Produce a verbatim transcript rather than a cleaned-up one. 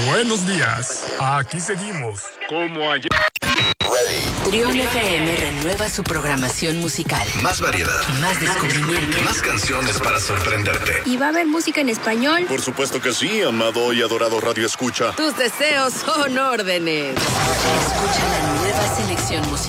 Buenos días. Aquí seguimos. Como ayer. Trión F M renueva su programación musical. Más variedad. Más descubrimiento. Más canciones para sorprenderte. ¿Y va a haber música en español? Por supuesto que sí, amado y adorado Radio Escucha. Tus deseos son órdenes. Escucha la nueva selección musical.